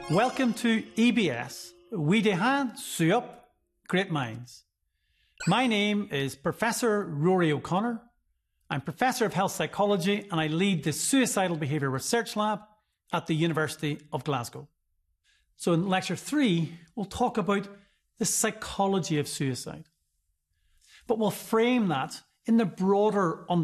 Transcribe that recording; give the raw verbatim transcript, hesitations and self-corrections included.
Welcome to E B S, We Dehan Suop Great Minds. My name is Professor Rory O'Connor. I'm Professor of Health Psychology and I lead the Suicidal Behaviour Research Lab at the University of Glasgow. So in lecture three, we'll talk about the psychology of suicide. But we'll frame that in the broader understanding